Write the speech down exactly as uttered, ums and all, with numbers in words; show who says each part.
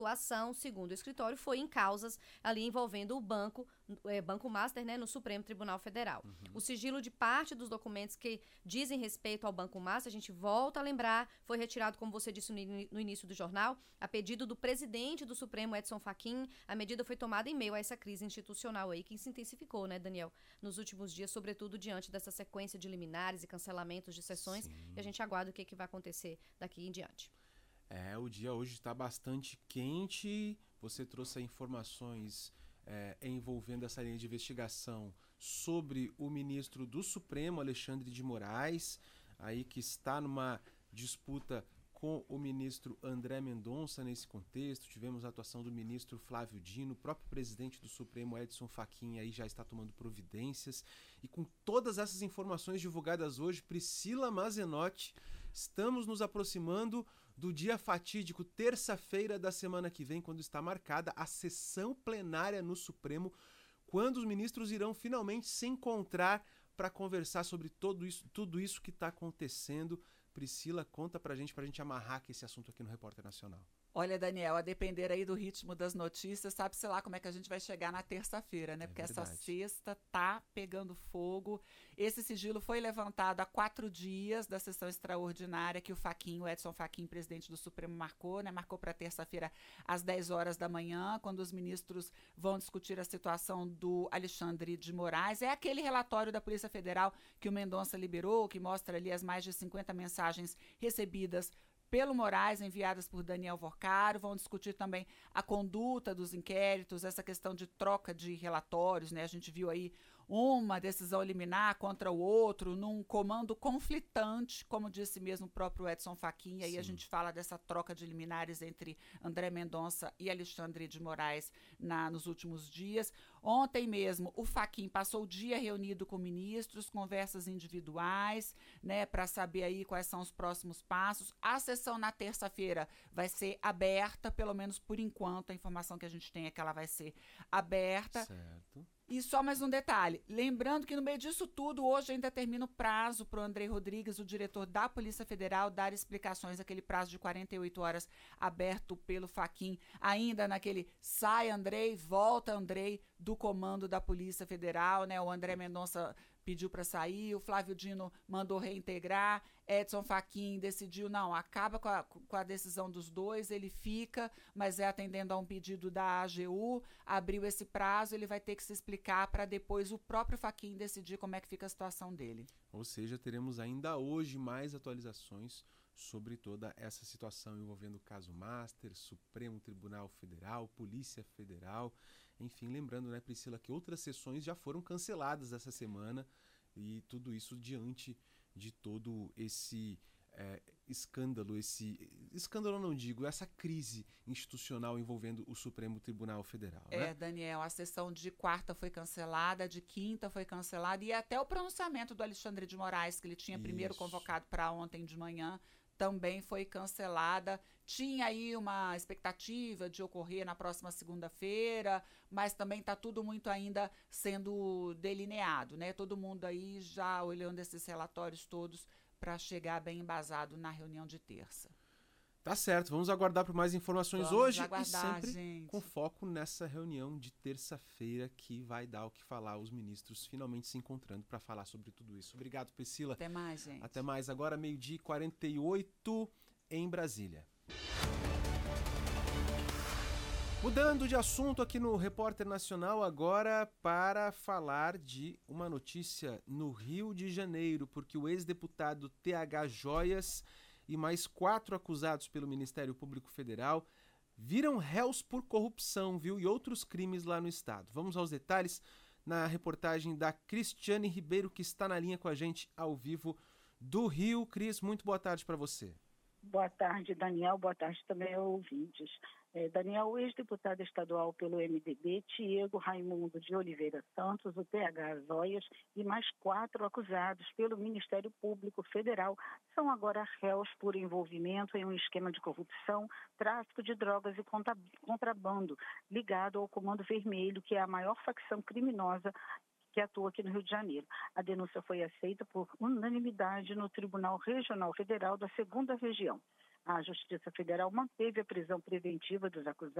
Speaker 1: atuação, segundo o escritório, foi em causas ali envolvendo o banco, é, Banco Master, né, no Supremo Tribunal Federal. Uhum. O sigilo de parte dos documentos que dizem respeito ao Banco Master, a gente volta a lembrar, foi retirado, como você disse no início do jornal, a pedido do presidente do Supremo, Edson Fachin. A medida foi tomada em meio a essa crise institucional aí que se intensificou, né, Daniel, nos últimos dias, sobretudo diante dessa sequência de liminares e cancelamentos de sessões. Sim. E a gente aguarda o que, que vai acontecer daqui em diante.
Speaker 2: É, o dia hoje está bastante quente. Você trouxe informações é, envolvendo essa linha de investigação sobre o ministro do Supremo, Alexandre de Moraes, aí que está numa disputa com o ministro André Mendonça nesse contexto. Tivemos a atuação do ministro Flávio Dino, o próprio presidente do Supremo, Edson Fachin, aí já está tomando providências. E com todas essas informações divulgadas hoje, Priscila Mazenotti, estamos nos aproximando do dia fatídico, terça-feira da semana que vem, quando está marcada a sessão plenária no Supremo, quando os ministros irão finalmente se encontrar para conversar sobre tudo isso, tudo isso que está acontecendo. Priscila, conta pra gente, pra gente amarrar aqui esse assunto aqui no Repórter Nacional.
Speaker 3: Olha, Daniel, a depender aí do ritmo das notícias, sabe-se lá como é que a gente vai chegar na terça-feira, né? É Porque verdade. Essa sexta tá pegando fogo. Esse sigilo foi levantado há quatro dias da sessão extraordinária que o Fachin, o Edson Fachin, presidente do Supremo, marcou, né? Marcou para terça-feira às dez horas da manhã, quando os ministros vão discutir a situação do Alexandre de Moraes. É aquele relatório da Polícia Federal que o Mendonça liberou, que mostra ali as mais de cinquenta mensagens recebidas pelo Moraes, enviadas por Daniel Vorcaro. Vão discutir também a conduta dos inquéritos, essa questão de troca de relatórios, né? A gente viu aí uma decisão liminar contra o outro, num comando conflitante, como disse mesmo o próprio Edson Fachin. E aí Sim. a gente fala dessa troca de liminares entre André Mendonça e Alexandre de Moraes na, nos últimos dias. Ontem mesmo, o Fachin passou o dia reunido com ministros, conversas individuais, né, para saber aí quais são os próximos passos. A sessão na terça-feira vai ser aberta, pelo menos por enquanto, a informação que a gente tem é que ela vai ser aberta.
Speaker 2: Certo.
Speaker 3: E só mais um detalhe, lembrando que no meio disso tudo, hoje ainda termina o prazo para o Andrei Rodrigues, o diretor da Polícia Federal, dar explicações, aquele prazo de quarenta e oito horas aberto pelo Fachin, ainda naquele sai Andrei, volta Andrei, do comando da Polícia Federal, né? O André Mendonça pediu para sair, o Flávio Dino mandou reintegrar, Edson Fachin decidiu, não, acaba com a, com a decisão dos dois, ele fica, mas é atendendo a um pedido da A G U, abriu esse prazo, ele vai ter que se explicar para depois o próprio Fachin decidir como é que fica a situação dele.
Speaker 2: Ou seja, teremos ainda hoje mais atualizações sobre toda essa situação envolvendo o caso Master, Supremo Tribunal Federal, Polícia Federal. Enfim, lembrando, né, Priscila, que outras sessões já foram canceladas essa semana e tudo isso diante de todo esse é, escândalo, esse escândalo não digo, essa crise institucional envolvendo o Supremo Tribunal Federal.
Speaker 3: É,
Speaker 2: né?
Speaker 3: Daniel, a sessão de quarta foi cancelada, de quinta foi cancelada e até o pronunciamento do Alexandre de Moraes, que ele tinha isso. primeiro convocado para ontem de manhã, também foi cancelada. Tinha aí uma expectativa de ocorrer na próxima segunda-feira, mas também está tudo muito ainda sendo delineado, né? Todo mundo aí já olhando esses relatórios todos para chegar bem embasado na reunião de terça.
Speaker 2: Tá certo, vamos aguardar por mais informações
Speaker 3: vamos
Speaker 2: hoje
Speaker 3: aguardar,
Speaker 2: e sempre
Speaker 3: gente.
Speaker 2: com foco nessa reunião de terça-feira que vai dar o que falar, os ministros finalmente se encontrando para falar sobre tudo isso. Obrigado, Priscila.
Speaker 3: Até mais, gente.
Speaker 2: Até mais. Agora, meio-dia e quarenta e oito em Brasília. Mudando de assunto aqui no Repórter Nacional agora para falar de uma notícia no Rio de Janeiro, porque o ex-deputado T H Joias e mais quatro acusados pelo Ministério Público Federal viram réus por corrupção, viu, e outros crimes lá no estado. Vamos aos detalhes na reportagem da Cristiane Ribeiro, que está na linha com a gente ao vivo do Rio. Cris, muito boa tarde para você.
Speaker 4: Boa tarde, Daniel. Boa tarde também aos ouvintes. É, Daniel, o ex-deputado estadual pelo M D B, Diego Raimundo de Oliveira Santos, o T H Joias, e mais quatro acusados pelo Ministério Público Federal são agora réus por envolvimento em um esquema de corrupção, tráfico de drogas e contrabando, ligado ao Comando Vermelho, que é a maior facção criminosa que atua aqui no Rio de Janeiro. A denúncia foi aceita por unanimidade no Tribunal Regional Federal da segunda Região. A Justiça Federal manteve a prisão preventiva dos acusados